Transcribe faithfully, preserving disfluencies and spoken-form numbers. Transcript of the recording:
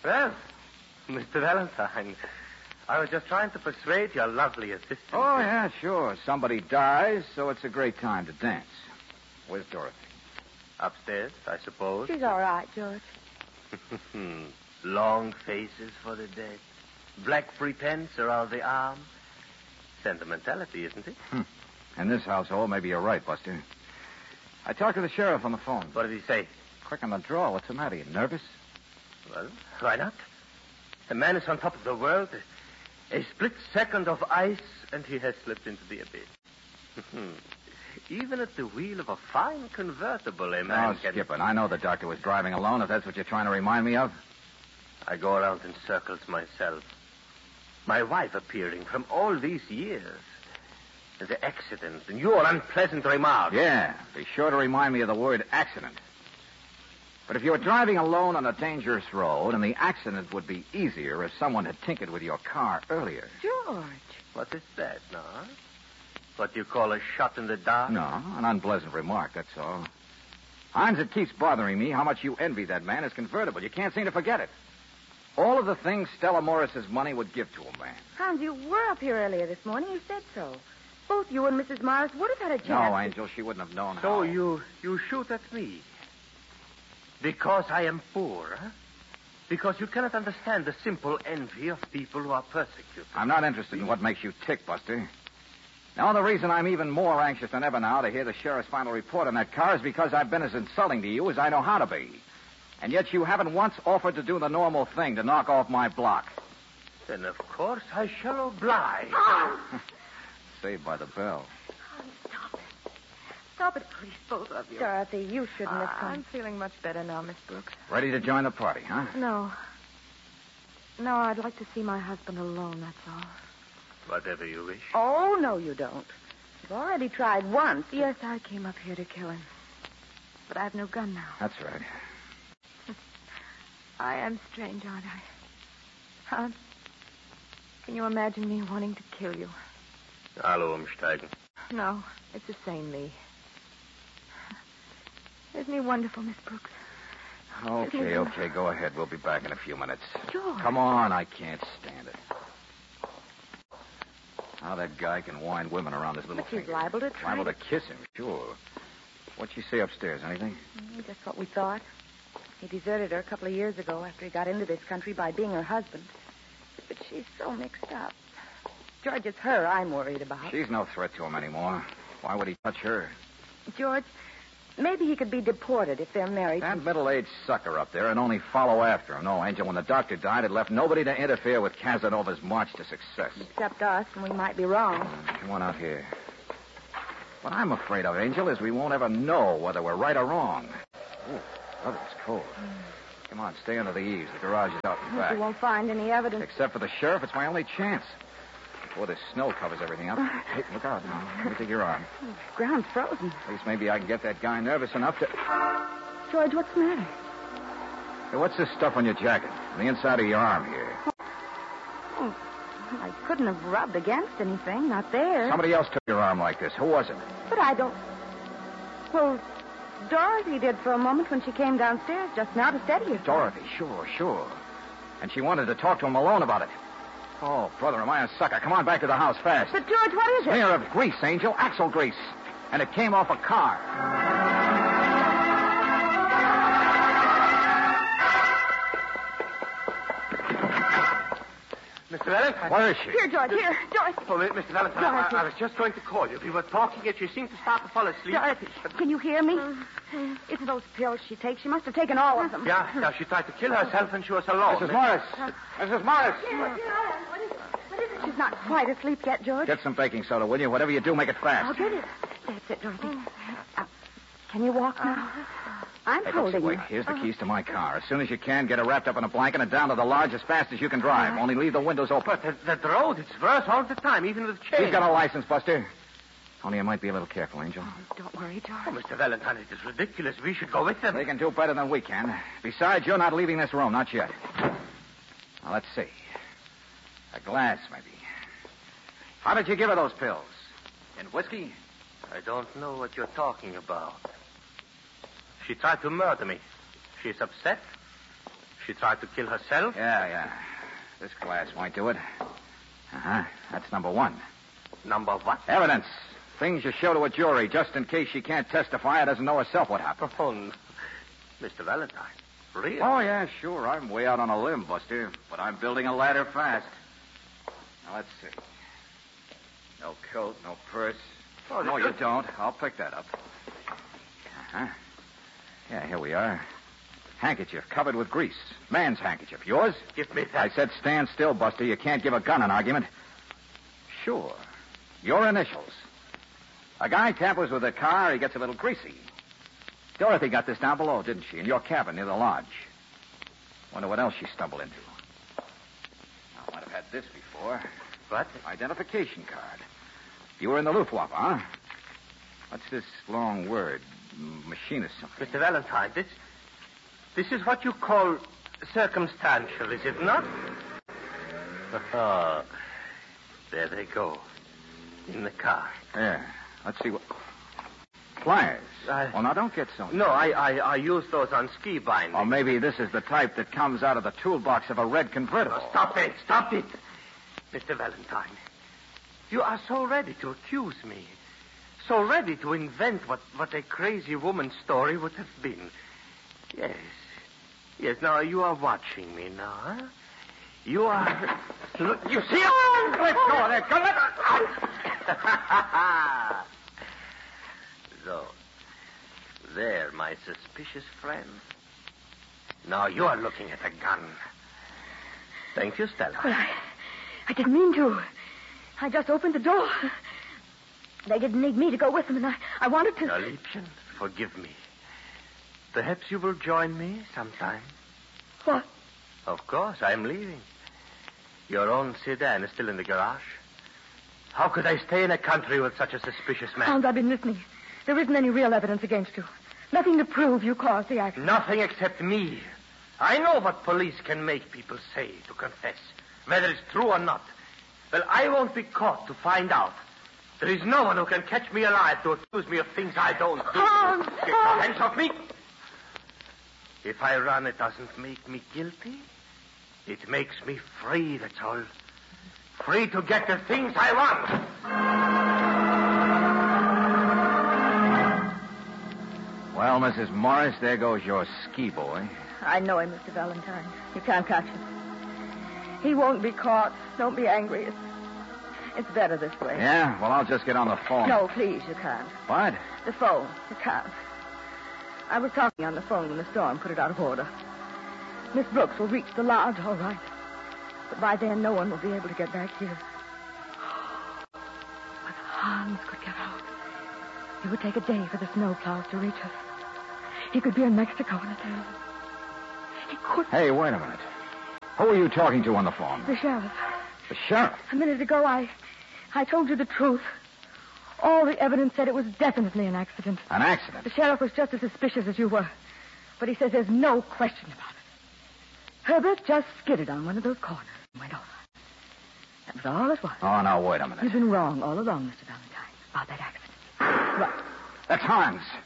Well, Mister Valentine, I was just trying to persuade your lovely assistant. Oh, yeah, sure. Somebody dies, so it's a great time to dance. Where's Dorothy? Upstairs, I suppose. She's all right, George. Long faces for the dead. Black pretense around the arm. Sentimentality, isn't it? Hmm. In this household, maybe you're right, Buster. I talked to the sheriff on the phone. What did he say? Quick on the draw. What's the matter? You nervous? Well, why not? The man is on top of the world. A split second of ice, and he has slipped into the abyss. Even at the wheel of a fine convertible, a man Oh, can... skip it. I know the doctor was driving alone, if that's what you're trying to remind me of. I go around in circles myself. My wife appearing from all these years. The accident and your unpleasant remarks. Yeah, be sure to remind me of the word accident. But if you were driving alone on a dangerous road, and the accident would be easier if someone had tinkered with your car earlier. George. What is that, no? What you call a shot in the dark? No, an unpleasant remark, that's all. Hines, it keeps bothering me how much you envy that man his convertible. You can't seem to forget it. All of the things Stella Morris's money would give to a man. Hans, you were up here earlier this morning. You said so. Both you and Missus Morris would have had a chance. No, Angel, she wouldn't have known So how. you, you shoot at me. Because I am poor, huh? Because you cannot understand the simple envy of people who are persecuted. I'm not interested in what makes you tick, Buster. Now, the reason I'm even more anxious than ever now to hear the sheriff's final report on that car is because I've been as insulting to you as I know how to be. And yet you haven't once offered to do the normal thing, to knock off my block. Then, of course, I shall oblige. Saved by the bell. Oh, stop it. Stop it, please, both of you. Dorothy, you shouldn't have come. I'm feeling much better now, Miss Brooks. Ready to join the party, huh? No. No, I'd like to see my husband alone, that's all. Whatever you wish. Oh, no, you don't. You've already tried once. Yes, I came up here to kill him. But I have no gun now. That's right. I am strange, aren't I? Hans, can you imagine me wanting to kill you? Hallo, umsteigen. No, it's the same me. Isn't he wonderful, Miss Brooks? Okay, okay, go ahead. We'll be back in a few minutes. George. Come on, I can't stand it. How that guy can wind women around his little But she's finger. liable to try Liable to... to kiss him, sure. What'd she say upstairs? Anything? Mm, just what we thought. He deserted her a couple of years ago after he got into this country by being her husband. But she's so mixed up. George, it's her I'm worried about. She's no threat to him anymore. Why would he touch her? George, maybe he could be deported if they're married. That middle-aged sucker up there and only follow after him. No, Angel, when the doctor died, it left nobody to interfere with Casanova's march to success. Except us, and we might be wrong. Come on out here. What I'm afraid of, Angel, is we won't ever know whether we're right or wrong. Ooh, brother, it's cold. Come on, stay under the eaves. The garage is out and back. You won't find any evidence. Except for the sheriff, it's my only chance. Before this snow covers everything up. Hey, look out now. Let me take your arm. The ground's frozen. At least maybe I can get that guy nervous enough to... George, what's the matter? Hey, what's this stuff on your jacket? On the inside of your arm here. Oh, I couldn't have rubbed against anything. Not there. Somebody else took your arm like this. Who was it? But I don't... Well, Dorothy did for a moment when she came downstairs just now to steady herself. Dorothy, sure, sure. And she wanted to talk to him alone about it. Oh, brother, am I a sucker? Come on back to the house fast. But, George, what is it? Smear of grease, Angel. Axle grease. And it came off a car. Mister Valentine? Where is she? Here, George, here. Dorothy. Oh, Mister Valentine, I, Dorothy. I was just going to call you. We were talking, yet you seemed to start to fall asleep. Dorothy, can you hear me? It's those pills she takes. She must have taken all of them. Yeah, yeah, she tried to kill herself and she was alone. Missus Morris. Missus Morris. She's not quite asleep yet, George. Get some baking soda, will you? Whatever you do, make it fast. I'll get it. That's it, Dorothy. Uh, can you walk now? I'm Hey, holding wait. you. Here's the keys to my car. As soon as you can, get her wrapped up in a blanket and down to the lodge as fast as you can drive. Only leave the windows open. But the, the road, it's worse all the time, even with chains. She's got a license, Buster. Only I might be a little careful, Angel. Don't worry, George. Oh, Mister Valentine, it is ridiculous. We should go with them. They can do better than we can. Besides, you're not leaving this room, not yet. Now, let's see. A glass, maybe. How did you give her those pills? In whiskey? I don't know what you're talking about. She tried to murder me. She's upset. She tried to kill herself? Yeah, yeah. This glass won't do it. Uh-huh. That's number one. Number what? Evidence. Things you show to a jury just in case she can't testify or doesn't know herself what happened. Oh, no. Mister Valentine. Really? Oh, yeah, sure. I'm way out on a limb, Buster. But I'm building a ladder fast. Now, let's see. No coat, no purse. Oh, no, you don't. I'll pick that up. Uh-huh. Yeah, here we are. Handkerchief covered with grease. Man's handkerchief. Yours? Give me that. I said stand still, Buster. You can't give a gun an argument. Sure. Your initials. A guy tampers with a car, he gets a little greasy. Dorothy got this down below, didn't she? In your cabin near the lodge. Wonder what else she stumbled into. I might have had this before. What? Identification card. You were in the Luftwaffe, huh? What's this long word? Machinist something. Mister Valentine, this... This is what you call circumstantial, is it not? Oh, there they go. In the car. Yeah. Let's see what... Pliers. I... Well, now, don't get so... No, I, I, I use those on ski binding. Or maybe this is the type that comes out of the toolbox of a red convertible. Oh, stop it, stop it. Mister Valentine, you are so ready to accuse me. So ready to invent what, what a crazy woman's story would have been. Yes. Yes, now you are watching me now, huh? You are... Look, you see... Oh, let go of that gun. Let... So, there, my suspicious friend. Now you are looking at a gun. Thank you, Stella. Well, I, I didn't mean to. I just opened the door. They didn't need me to go with them, and I, I wanted to... Now, Liebchen, forgive me. Perhaps you will join me sometime. What? Of course, I'm leaving. Your own sedan is still in the garage. How could I stay in a country with such a suspicious man? Hans, I've been listening. There isn't any real evidence against you. Nothing to prove you caused the accident. Nothing except me. I know what police can make people say to confess, whether it's true or not. Well, I won't be caught to find out. There is no one who can catch me alive to accuse me of things I don't do. Hans! Get your hands off me! If I run, it doesn't make me guilty. It makes me free, that's all. Free to get the things I want. Well, Missus Morris, there goes your ski boy. I know him, Mister Valentine. You can't catch him. He won't be caught. Don't be angry. It's, it's better this way. Yeah? Well, I'll just get on the phone. No, please, you can't. What? The phone. You can't. I was talking on the phone when the storm put it out of order. Miss Brooks will reach the lodge, all right. But by then, no one will be able to get back here. But Hans could get out. It would take a day for the snowplows to reach us. He could be in Mexico in a day. He could... Hey, wait a minute. Who are you talking to on the phone? The sheriff. The sheriff? A minute ago, I... I told you the truth. All the evidence said it was definitely an accident. An accident? The sheriff was just as suspicious as you were. But he says there's no question about it. Herbert just skidded on one of those corners and went over. That was all it was. Oh, now, wait a minute. You've been wrong all along, Mister Valentine, about that accident. Right. That's Hans.